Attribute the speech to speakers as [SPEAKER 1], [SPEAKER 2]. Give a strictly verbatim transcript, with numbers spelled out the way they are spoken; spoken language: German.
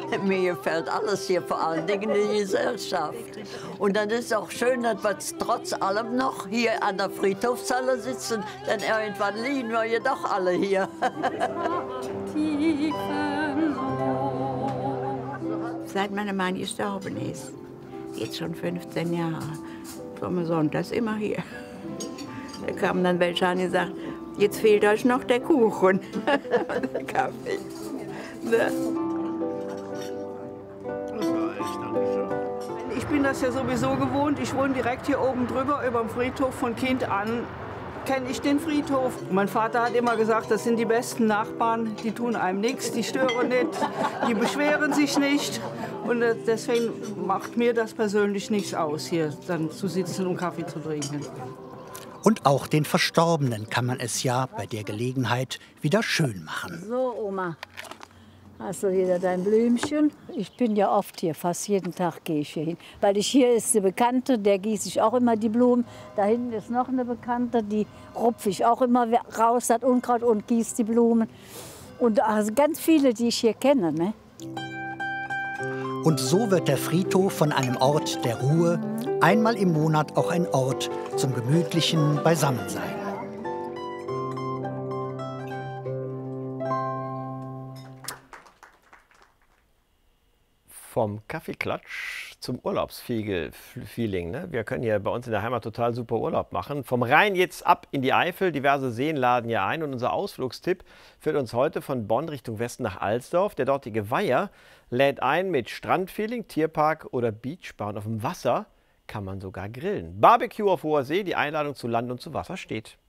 [SPEAKER 1] Mir gefällt alles hier, vor allen Dingen die Gesellschaft. Und dann ist es auch schön, dass wir trotz allem noch hier an der Friedhofshalle sitzen, denn irgendwann liegen wir ja doch alle hier.
[SPEAKER 2] Seit mein Mann gestorben ist, jetzt schon fünfzehn Jahre, kommen wir sonntags immer hier. Da kamen dann welche an und gesagt, jetzt fehlt euch noch der Kuchen und der Kaffee. Ne?
[SPEAKER 3] Ich bin das ja sowieso gewohnt. Ich wohne direkt hier oben drüber, über dem Friedhof. Von Kind an kenne ich den Friedhof. Mein Vater hat immer gesagt, das sind die besten Nachbarn. Die tun einem nichts, die stören nicht, die beschweren sich nicht. Und deswegen macht mir das persönlich nichts aus, hier dann zu sitzen und Kaffee zu trinken.
[SPEAKER 4] Und auch den Verstorbenen kann man es ja bei der Gelegenheit wieder schön machen.
[SPEAKER 5] So, Oma, hast du wieder dein Blümchen? Ich bin ja oft hier, fast jeden Tag gehe ich hier hin. Weil ich hier ist die Bekannte, der gieße ich auch immer die Blumen. Da hinten ist noch eine Bekannte, die rupfe ich auch immer raus, das Unkraut und gieße die Blumen. Und also ganz viele, die ich hier kenne. Ne?
[SPEAKER 4] Und so wird der Friedhof von einem Ort der Ruhe einmal im Monat auch ein Ort zum gemütlichen Beisammensein.
[SPEAKER 6] Vom Kaffeeklatsch zum Urlaubsfeeling. Ne? Wir können hier bei uns in der Heimat total super Urlaub machen. Vom Rhein jetzt ab in die Eifel. Diverse Seen laden hier ein. Und unser Ausflugstipp führt uns heute von Bonn Richtung Westen nach Alsdorf. Der dortige Weiher lädt ein mit Strandfeeling, Tierpark oder Beachbar. Und auf dem Wasser kann man sogar grillen. Barbecue auf hoher See. Die Einladung zu Land und zu Wasser steht.